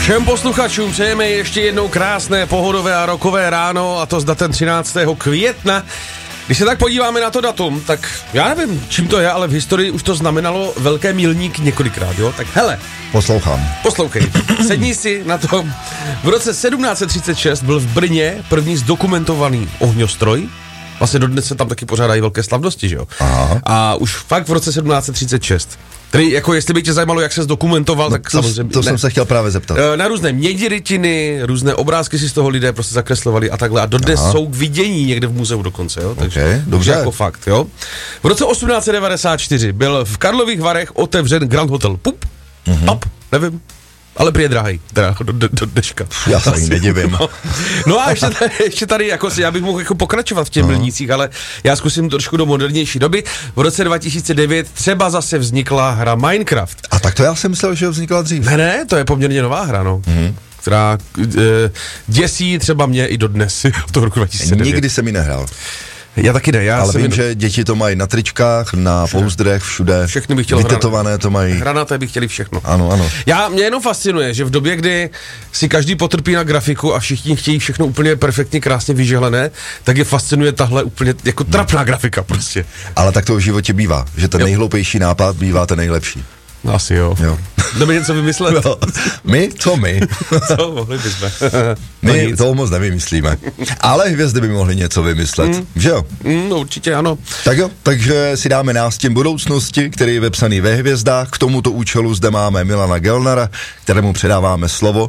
Všem posluchačům přejeme ještě jednou krásné pohodové a rokové ráno, a to s datem 13. května. Když se tak podíváme na to datum, tak já nevím, čím to je, ale v historii už to znamenalo velké milník několikrát, jo? Tak hele. Poslouchej. Sedni si na to. V roce 1736 byl v Brně první zdokumentovaný ohňostroj. Vlastně dodnes se tam taky pořádají velké slavnosti, že jo? Aha. A už fakt v roce 1736. Tedy jako jestli by tě zajímalo, jak se zdokumentoval, tak samozřejmě... To jsem se chtěl právě zeptat. Na různé mědi rytiny, různé obrázky si z toho lidé prostě zakreslovali a takhle. A dodnes jsou k vidění někde v muzeu dokonce, jo? Takže dobře. Jako fakt, jo? V roce 1894 byl v Karlových Varech otevřen Grand Hotel Pup. Pap, nevím. Ale prý je drahej, teda do dneška. Já se jí nedivím. No a ještě tady, jako já bych mohl jako pokračovat v těch milnících, ale já zkusím trošku do modernější doby. V roce 2009 třeba zase vznikla hra Minecraft. A tak to já jsem myslel, že vznikla dřív. Ne, to je poměrně nová hra, no. Která děsí třeba mě i dodnes, v toho roku 2009. Nikdy jsem ji nehrál. Já taky ne. Ale vím, že děti to mají na tričkách, na pouzdrech, všude. Všechny bych chtěl vytetované to mají. Hranaté by chtěli všechno. Ano. Mě jenom fascinuje, že v době, kdy si každý potrpí na grafiku a všichni chtějí všechno úplně perfektně, krásně vyžehlené, tak je fascinuje tahle úplně jako trapná grafika prostě. Ale tak to v životě bývá, že ten nejhloupější nápad bývá ten nejlepší. Asi jo. Jdeme něco vymyslet? No, my? Co my? Co mohli bychom? My toho moc nevymyslíme. Ale hvězdy by mohly něco vymyslet, že jo? No určitě ano. Tak jo, takže si dáme nástěn budoucnosti, který je vepsaný ve hvězdách. K tomuto účelu zde máme Milana Gelnara, kterému předáváme slovo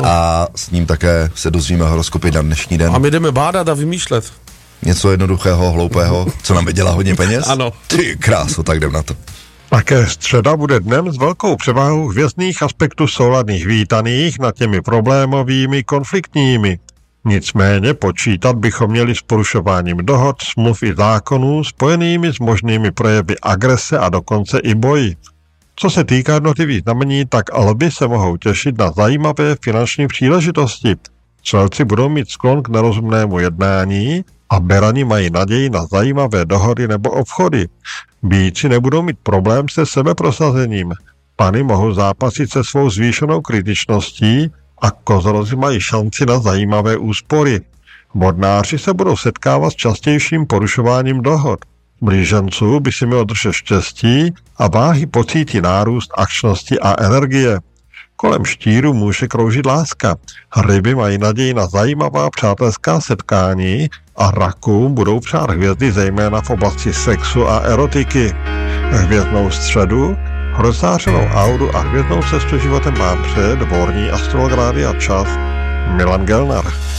a s ním také se dozvíme horoskopy na dnešní den. A my jdeme bádat a vymýšlet. Něco jednoduchého, hloupého, co nám vydělá hodně peněz? Ano. Ty kráso, tak jdem na to. Také středa bude dnem s velkou převahou hvězdných aspektů souladných vítaných nad těmi problémovými konfliktními. Nicméně počítat bychom měli s porušováním dohod, smluv i zákonů spojenými s možnými projevy agrese a dokonce i boji. Co se týká jednotlivých znamení, tak lvi se mohou těšit na zajímavé finanční příležitosti. Střelci budou mít sklon k nerozumnému jednání a berani mají naději na zajímavé dohody nebo obchody. Býci nebudou mít problém se sebeprosazením. Pany mohou zápasit se svou zvýšenou kritičností a kozorozi mají šanci na zajímavé úspory. Vodnáři se budou setkávat s častějším porušováním dohod. Blíženců by si mělo držet štěstí a váhy pocítí nárůst akčnosti a energie. Kolem štíru může kroužit láska. Ryby mají naději na zajímavá přátelská setkání a rakům budou přát hvězdy zejména v oblasti sexu a erotiky. Hvězdnou středu, rozzářenou audu a hvězdnou cestu životem mám před dvorní astrologrády a čas Milan Gelnar.